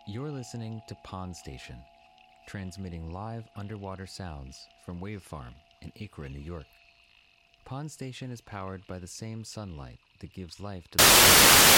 You're listening to Pond Station, transmitting live underwater sounds from Wave Farm in Acra, New York. Pond Station is powered by the same sunlight that gives life to the